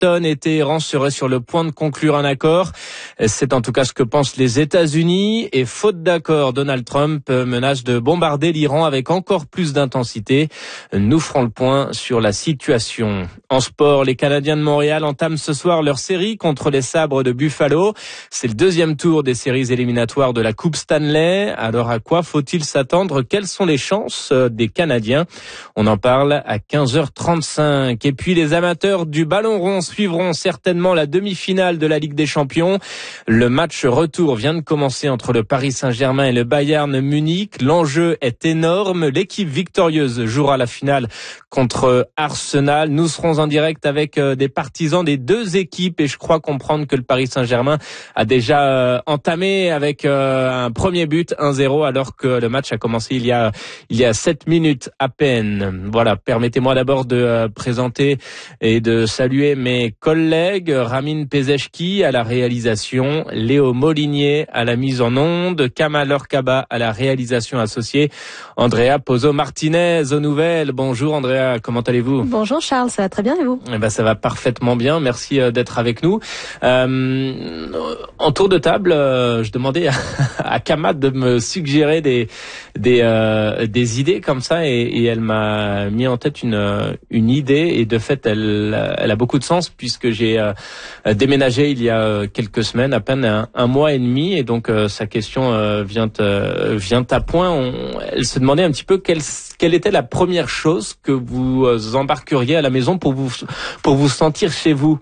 Washington et Téhéran seraient sur le point de conclure un accord. C'est en tout cas ce que pensent les États-Unis. Et faute d'accord, Donald Trump menace de bombarder l'Iran avec encore plus d'intensité. Nous ferons le point sur la situation. En sport, les Canadiens de Montréal entament ce soir leur série contre les Sabres de Buffalo. C'est le deuxième tour des séries éliminatoires de la Coupe Stanley. Alors à quoi faut-il s'attendre? Quelles sont les chances des Canadiens? On en parle à 15h35. Et puis les amateurs du ballon rond suivront certainement la demi-finale de la Ligue des Champions. Le match retour vient de commencer entre le Paris Saint-Germain et le Bayern Munich. L'enjeu est énorme. L'équipe victorieuse jouera la finale contre Arsenal. Nous serons en direct avec des partisans des deux équipes et je crois comprendre que le Paris Saint-Germain a déjà entamé avec un premier but 1-0 alors que le match a commencé il y a 7 minutes à peine. Voilà, permettez-moi d'abord de présenter et de saluer mes collègues. Ramin Pezeshki à la réalisation, Léo Molinier à la mise en onde, Kamal Orkaba à la réalisation associée, Andrea Pozo-Martinez aux nouvelles. Bonjour Andrea, comment allez-vous? Bonjour Charles, ça va très bien et vous? Eh ben, ça va parfaitement bien, merci d'être avec nous. En tour de table, je demandais à Kama de me suggérer des idées comme ça et elle m'a mis en tête une idée et de fait elle a beaucoup de sens puisque j'ai déménagé il y a quelques semaines, à peine un mois et demi et donc sa question vient à point. Elle se demandait un petit peu quelle était la première chose que vous embarqueriez à la maison pour vous sentir chez vous.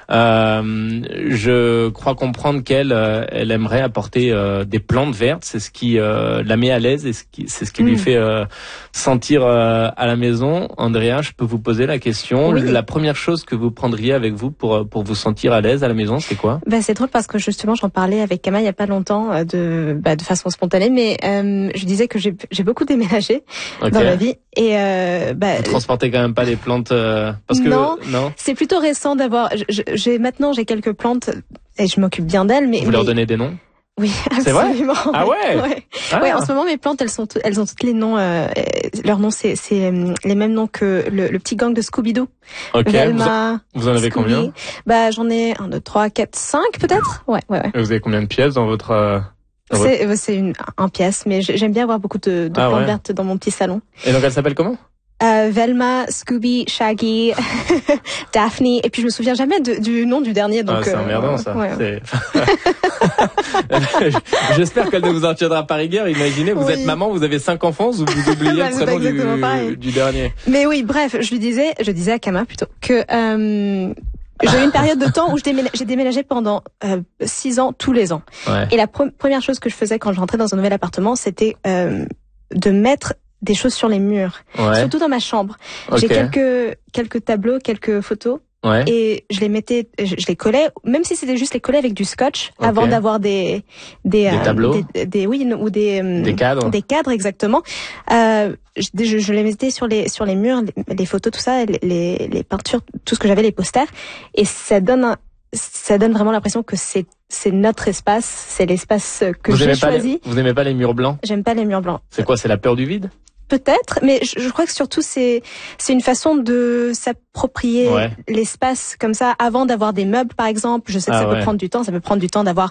Je crois comprendre qu'elle aimerait apporter des plantes vertes, c'est ce qui la met à l'aise et c'est ce qui lui fait sentir à la maison. Andrea, je peux vous poser la question. Oui. La première chose que vous prendriez avec vous pour vous sentir à l'aise à la maison, c'est quoi? C'est drôle parce que justement j'en parlais avec Kama il y a pas longtemps de façon spontanée, mais je disais que j'ai beaucoup déménagé dans ma vie et vous transportez quand même pas des plantes parce que non, c'est plutôt récent d'avoir j'ai quelques plantes et je m'occupe bien d'elles, mais vous leur donnez des noms? Oui, c'est absolument. Vrai? Ah ouais. Ouais, en ce moment mes plantes elles ont toutes les noms leurs noms c'est les mêmes noms que le petit gang de Scooby-Doo. OK. Velma, vous en avez Scooby. Combien? J'en ai 1 2 3 4 5 peut-être. Ouais. Et vous avez combien de pièces dans votre c'est un pièce, mais j'aime bien avoir beaucoup de plantes vertes dans mon petit salon. Et donc elle s'appelle comment? Velma, Scooby, Shaggy, Daphne, et puis je me souviens jamais du nom du dernier. Donc c'est emmerdant ça. Ouais. J'espère qu'elle ne vous en tiendra pas rigueur. Imaginez, vous êtes maman, vous avez 5 enfants, vous oubliez le prénom du dernier. Mais oui, bref, je disais à Kama plutôt que j'ai eu une période de temps où j'ai déménagé pendant 6 ans tous les ans. Ouais. Et la première chose que je faisais quand je rentrais dans un nouvel appartement, c'était de mettre des choses sur les murs, surtout dans ma chambre. Okay. J'ai quelques tableaux, quelques photos. Ouais. Et je les collais, même si c'était juste les coller avec du scotch, avant d'avoir des tableaux, des cadres. Des cadres, exactement. Je les mettais sur les murs, les photos, tout ça, les peintures, tout ce que j'avais, les posters, et ça donne vraiment l'impression que c'est notre espace, c'est l'espace que j'ai choisi. Vous aimez pas les murs blancs? J'aime pas les murs blancs. C'est quoi, c'est la peur du vide? Peut-être, mais je crois que surtout c'est une façone de s'approprier l'espace comme ça avant d'avoir des meubles par exemple. Je sais que ça peut prendre du temps, d'avoir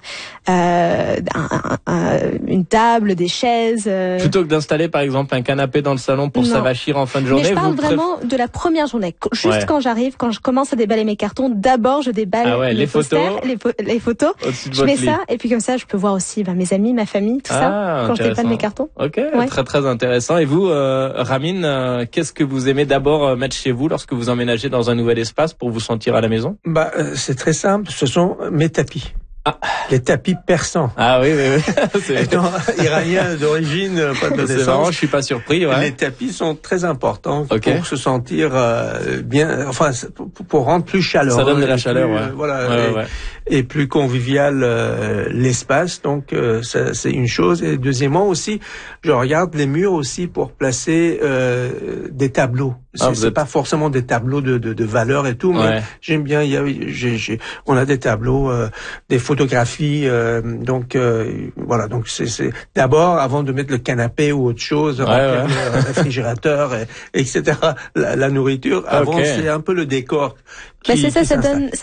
une table, des chaises. Plutôt que d'installer par exemple un canapé dans le salon pour s'avachir en fin de journée. Mais je parle vraiment de la première journée. Juste quand j'arrive, quand je commence à déballer mes cartons, d'abord je déballe les posters, les photos. Je mets ça et puis comme ça je peux voir aussi mes amis, ma famille, tout ça quand je déballe mes cartons. Ok, très très intéressant. Et vous, Ramin, qu'est-ce que vous aimez d'abord mettre chez vous lorsque vous emménagez dans un nouvel espace pour vous sentir à la maison? C'est très simple, ce sont mes tapis. Les tapis persans. Ah oui. Étant iranien d'origine, pas de naissance. C'est marrant, je suis pas surpris. Les tapis sont très importants pour se sentir bien, enfin pour rendre plus chaleureux. Ça donne de la chaleur, et plus convivial l'espace. Donc ça, c'est une chose. Et deuxièmement aussi, je regarde les murs aussi pour placer des tableaux. C'est pas forcément des tableaux de valeur et tout, mais j'aime bien. On a des tableaux, des photographies. Donc c'est d'abord avant de mettre le canapé ou autre chose, remplir le réfrigérateur, etc. La nourriture. Avant c'est un peu le décor. C'est ça donne.